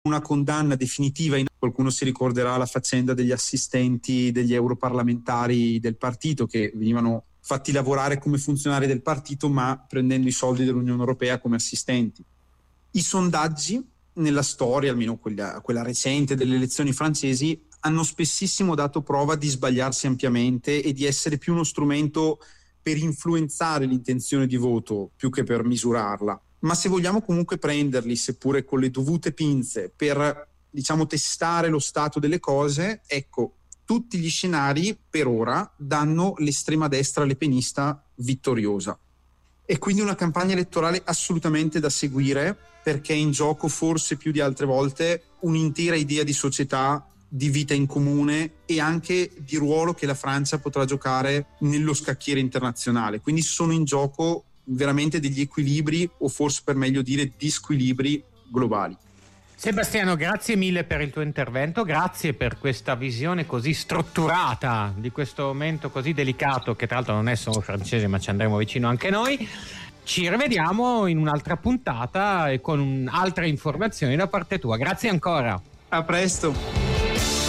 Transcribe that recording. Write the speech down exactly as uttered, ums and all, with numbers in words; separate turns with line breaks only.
una condanna definitiva. Qualcuno si ricorderà la faccenda degli assistenti degli europarlamentari del partito che venivano fatti lavorare come funzionari del partito ma prendendo i soldi dell'Unione Europea come assistenti. I sondaggi nella storia, almeno quella, quella recente delle elezioni francesi, hanno spessissimo dato prova di sbagliarsi ampiamente e di essere più uno strumento per influenzare l'intenzione di voto più che per misurarla. Ma se vogliamo comunque prenderli, seppure con le dovute pinze, per diciamo testare lo stato delle cose, ecco, tutti gli scenari per ora danno l'estrema destra lepenista vittoriosa. È quindi una campagna elettorale assolutamente da seguire, perché è in gioco forse più di altre volte un'intera idea di società, di vita in comune e anche di ruolo che la Francia potrà giocare nello scacchiere internazionale. Quindi sono in gioco veramente degli equilibri, o forse per meglio dire disquilibri globali.
Sebastiano, grazie mille per il tuo intervento, grazie per questa visione così strutturata di questo momento così delicato, che tra l'altro non è solo francese ma ci andremo vicino anche noi. Ci rivediamo in un'altra puntata e con altre informazioni da parte tua. Grazie ancora.
A presto.